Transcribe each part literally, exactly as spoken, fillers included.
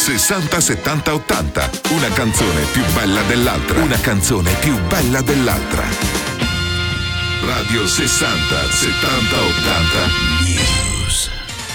sessanta settanta ottanta. Una canzone più bella dell'altra. Una canzone più bella dell'altra. Radio sessanta settanta ottanta News.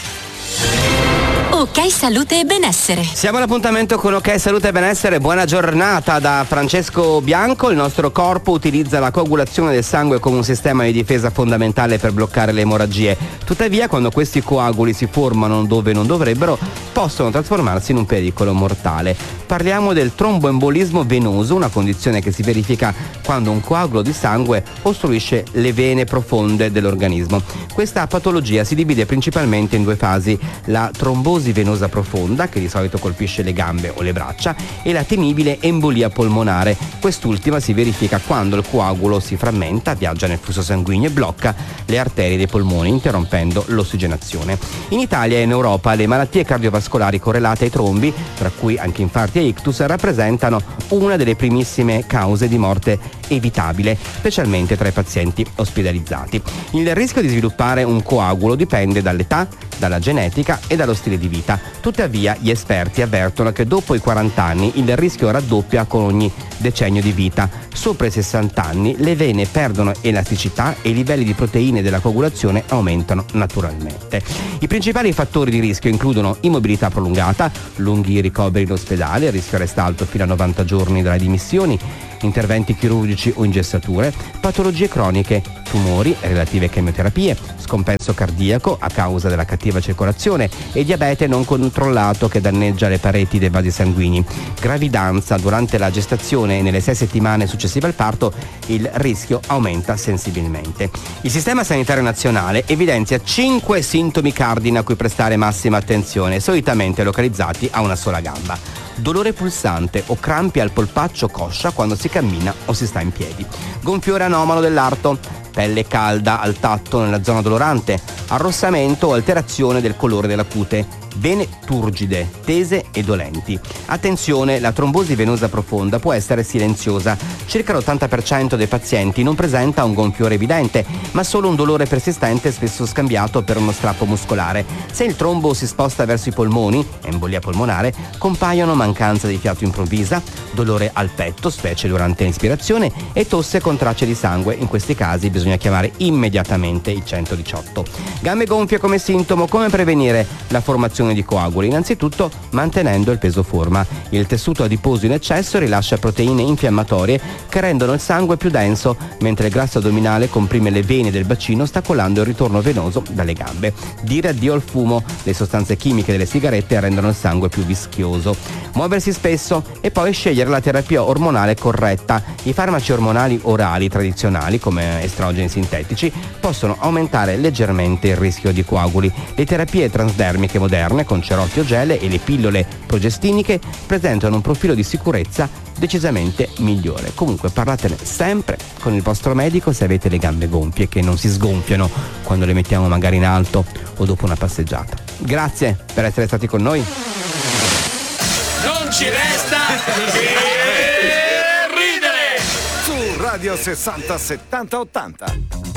Ok Salute e Benessere. Siamo all'appuntamento con Ok Salute e Benessere. Buona giornata da Francesco Bianco. Il nostro corpo utilizza la coagulazione del sangue come un sistema di difesa fondamentale per bloccare le emorragie. Tuttavia, quando questi coaguli si formano dove non dovrebbero, possono trasformarsi in un pericolo mortale. Parliamo del tromboembolismo venoso, una condizione che si verifica quando un coagulo di sangue ostruisce le vene profonde dell'organismo. Questa patologia si divide principalmente in due fasi: la trombosi venosa profonda, che di solito colpisce le gambe o le braccia, e la temibile embolia polmonare. Quest'ultima si verifica quando il coagulo si frammenta, viaggia nel flusso sanguigno e blocca le arterie dei polmoni, interrompendo l'ossigenazione. In Italia e in Europa le malattie cardiovascolari correlate ai trombi, tra cui anche infarti e ictus, rappresentano una delle primissime cause di morte evitabile, specialmente tra i pazienti ospedalizzati. Il rischio di sviluppare un coagulo dipende dall'età, dalla genetica e dallo stile di vita. Tuttavia, gli esperti avvertono che dopo i quaranta anni il rischio raddoppia con ogni decennio di vita. Sopra i sessanta anni le vene perdono elasticità e i livelli di proteine della coagulazione aumentano naturalmente. I principali fattori di rischio includono immobilità prolungata, lunghi ricoveri in ospedale, il rischio resta alto fino a novanta giorni dalle dimissioni, interventi chirurgici o ingessature, patologie croniche, tumori, relative chemioterapie, scompenso cardiaco a causa della cattiva circolazione e diabete non controllato che danneggia le pareti dei vasi sanguigni. Gravidanza: durante la gestazione e nelle sei settimane successive al parto il rischio aumenta sensibilmente. Il Sistema Sanitario Nazionale evidenzia cinque sintomi cardine a cui prestare massima attenzione, solitamente localizzati a una sola gamba: dolore pulsante o crampi al polpaccio coscia quando si cammina o si sta in piedi, gonfiore anomalo dell'arto, pelle calda al tatto nella zona dolorante, arrossamento o alterazione del colore della cute, vene turgide, tese e dolenti. Attenzione, la trombosi venosa profonda può essere silenziosa. Circa l'ottanta per cento dei pazienti non presenta un gonfiore evidente, ma solo un dolore persistente, spesso scambiato per uno strappo muscolare. Se il trombo si sposta verso i polmoni, embolia polmonare, compaiono mancanza di fiato improvvisa, dolore al petto, specie durante l'ispirazione, e tosse con tracce di sangue. In questi casi bisogna chiamare immediatamente il centodiciotto. Gambe gonfie come sintomo. Come prevenire la formazione di coaguli? Innanzitutto mantenendo il peso forma. Il tessuto adiposo in eccesso rilascia proteine infiammatorie che rendono il sangue più denso, mentre il grasso addominale comprime le vene del bacino, ostacolando il ritorno venoso dalle gambe. Dire addio al fumo. Le sostanze chimiche delle sigarette rendono il sangue più vischioso. Muoversi spesso e poi scegliere la terapia ormonale corretta. I farmaci ormonali orali tradizionali, come estrogeni sintetici, possono aumentare leggermente il rischio di coaguli. Le terapie transdermiche moderne, con cerotti o gele, e le pillole progestiniche presentano un profilo di sicurezza decisamente migliore. Comunque parlatene sempre con il vostro medico se avete le gambe gonfie, che non si sgonfiano quando le mettiamo magari in alto o dopo una passeggiata. Grazie per essere stati con noi. Non ci resta che ridere su Radio sessanta settanta ottanta.